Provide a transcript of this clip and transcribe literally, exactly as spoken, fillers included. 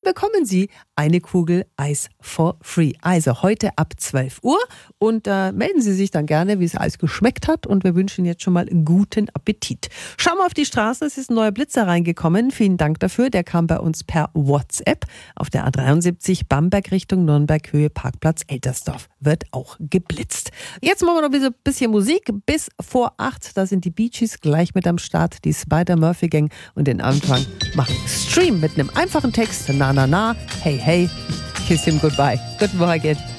bekommen Sie eine Kugel Eis for free. Also heute ab zwölf Uhr und äh, melden Sie sich dann gerne, wie es Eis geschmeckt hat und wir wünschen jetzt schon mal einen guten Appetit. Schauen wir auf die Straße, es ist ein neuer Blitzer reingekommen. Vielen Dank dafür, der kam bei uns per WhatsApp auf der A dreiundsiebzig Bamberg Richtung Nürnberg, Höhe Parkplatz Eltersdorf. Wird auch geblitzt. Jetzt machen wir noch ein bisschen Musik bis vor acht. Da sind die Bee Gees gleich mit am Start, die Spider-Murphy-Gang und den Anfang machen Stream mit einem einfachen Text. Na, na, na, hey, hey, kiss him goodbye. Guten Morgen.